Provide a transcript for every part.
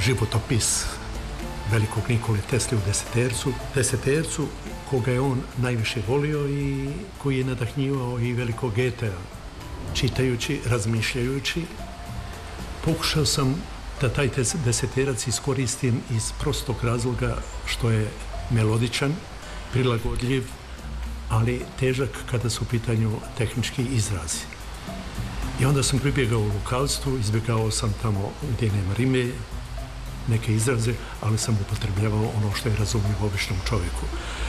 životopis velikog Nikole Tesle u desetercu, koga je on najviše volio i koji je nadahnjivao i velikog Goethea. Čitajući, razmišljajući, pokušao sam da taj deseterac iskoristim iz prostog razloga što je melodičan, prilagodljiv, ali težak kada su u pitanju tehnički izrazi. I onda sam pribjegao u vokalstvu, izbjegao sam tamo gdje nema rime, neke izraze, ali sam upotrebljavao ono što je razumljivo običnom čovjeku.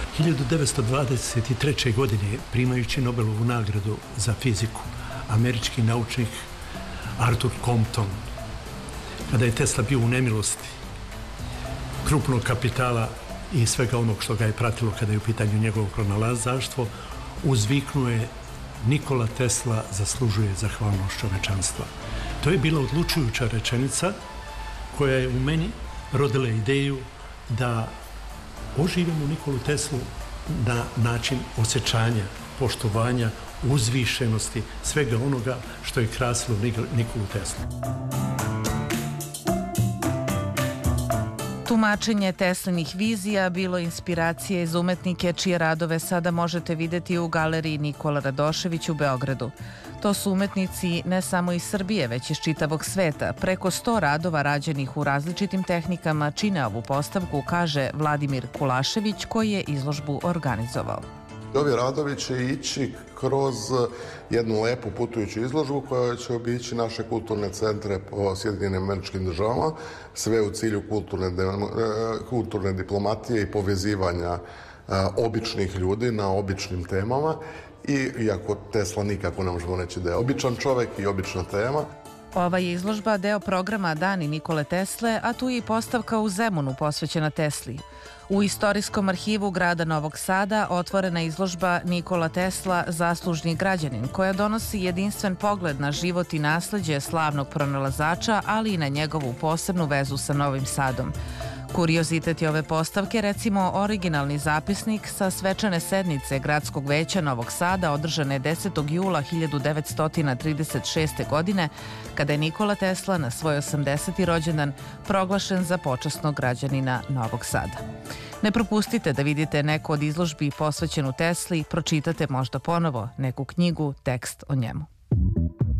1923. godine, primajući Nobelovu nagradu za fiziku, američki naučnik Arthur Compton, kada je Tesla bio u nemilosti krupnog kapitala i svega onog što ga je pratilo kada je u pitanju njegovo pronalazaštvo, uzviknuo je: Nikola Tesla zaslužuje zahvalnost čovečanstva. To je bila odlučujuća rečenica koja je u meni rodila ideju da oživimo Nikolu Teslu na način osjećanja, poštovanja, uzvišenosti, svega onoga što je krasilo Nikolu Teslu. Tumačenje Teslinih vizija bilo inspiracije iz umetnike čije radove sada možete vidjeti u galeriji Nikola Radošević u Beogradu. To su umetnici ne samo iz Srbije, već iz čitavog sveta. Preko 100 radova rađenih u različitim tehnikama čine ovu postavku, kaže Vladimir Kulašević, koji je izložbu organizovao. Ovi radovi će ići kroz jednu lepu putujuću izložbu koja će obići naše kulturne centre po Sjedinjenim Američkim Državama, sve u cilju kulturne diplomatije i povezivanja običnih ljudi na običnim temama. I iako Tesla nikako ne možemo reći da je običan čovjek i obična tema. Ova je izložba deo programa Dani Nikole Tesle, a tu je i postavka u Zemunu posvećena Tesli. U istorijskom arhivu grada Novog Sada otvorena je izložba Nikola Tesla, zaslužni građanin, koja donosi jedinstven pogled na život i nasleđe slavnog pronalazača, ali i na njegovu posebnu vezu sa Novim Sadom. Kurioziteti ove postavke, recimo originalni zapisnik sa svečane sednice Gradskog veća Novog Sada održane 10. jula 1936. godine, kada je Nikola Tesla na svoj 80. rođendan proglašen za počasnog građanina Novog Sada. Ne propustite da vidite neku od izložbi posvećenu Tesli, pročitate možda ponovo neku knjigu, tekst o njemu.